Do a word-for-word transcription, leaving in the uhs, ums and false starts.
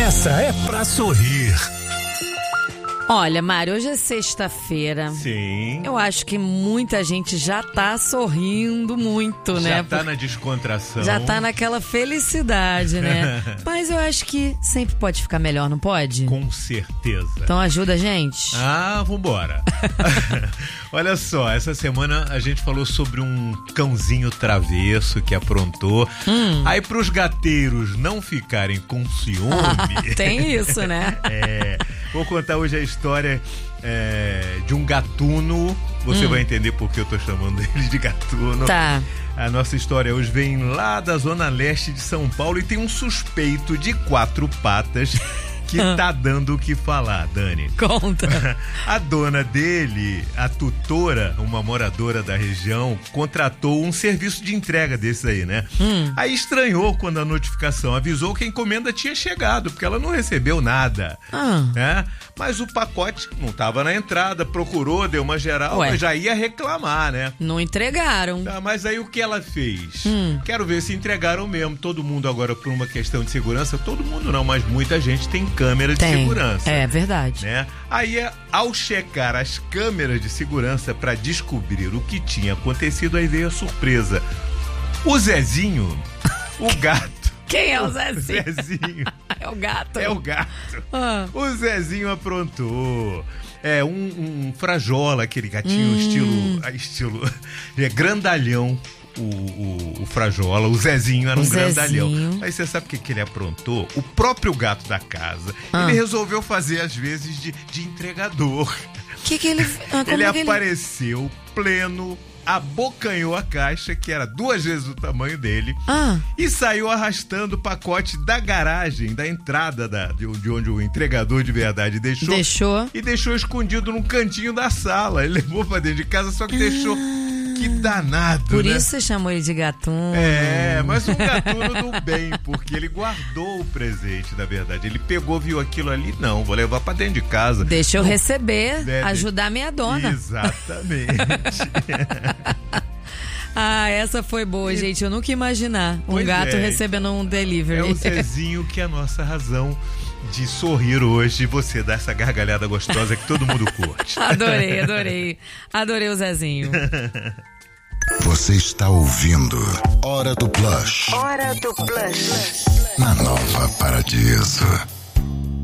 Essa é pra sorrir. Olha, Mário, hoje é sexta-feira. Sim. Eu acho que muita gente já tá sorrindo muito, já né? Já tá na descontração. Já tá naquela felicidade, né? Mas eu acho que sempre pode ficar melhor, não pode? Com certeza. Então ajuda a gente. Ah, vambora. Olha só, essa semana a gente falou sobre um cãozinho travesso que aprontou. Hum. Aí pros gateiros não ficarem com ciúme... Tem isso, né? É... Vou contar hoje a história é, de um gatuno. Você hum. vai entender por que eu tô chamando ele de gatuno. Tá. A nossa história hoje vem lá da zona leste de São Paulo e tem um suspeito de quatro patas que tá dando o que falar, Dani. Conta. A dona dele, a tutora, uma moradora da região, contratou um serviço de entrega desse aí, né? Hum. Aí estranhou quando a notificação avisou que a encomenda tinha chegado, porque ela não recebeu nada. Ah. Né? Mas o pacote não tava na entrada, procurou, deu uma geral, Ué. mas já ia reclamar, né? Não entregaram. Tá, mas aí o que ela fez? Hum. Quero ver se entregaram mesmo. Todo mundo agora, por uma questão de segurança, todo mundo não, mas muita gente tem câmera de tem. segurança. É verdade. Né? Aí, ao checar as câmeras de segurança para descobrir o que tinha acontecido, aí veio a surpresa. O Zezinho, o gato. Quem é o Zezinho? O Zezinho. É o gato. É o gato. Ah. O Zezinho aprontou. É um, um frajola, aquele gatinho hum. estilo, estilo é, grandalhão. O, o, o frajola, o Zezinho era um o grandalhão. Zezinho. Aí você sabe o que, que ele aprontou? O próprio gato da casa, ah. ele resolveu fazer às vezes de, de entregador. Que que ele ah, Ele que apareceu ele... pleno, abocanhou a caixa, que era duas vezes o tamanho dele, ah. e saiu arrastando o pacote da garagem, da entrada da, de, de onde o entregador de verdade deixou. Deixou. E deixou escondido num cantinho da sala. Ele levou pra dentro de casa, só que ah. deixou... Que danado, Por né? isso você chamou ele de gatuno. É, mas um gatuno do bem, porque ele guardou o presente, na verdade. Ele pegou, viu aquilo ali, não, vou levar pra dentro de casa. Deixa eu não, receber, deve... ajudar minha dona. Exatamente. Ah, essa foi boa, gente. Eu nunca ia imaginar um pois gato é. recebendo um delivery. É o Zezinho que é a nossa razão de sorrir hoje e você dar essa gargalhada gostosa que todo mundo curte. Adorei, adorei. Adorei o Zezinho. Você está ouvindo Hora do Plush. Hora do Plush. Na Nova Paradiso.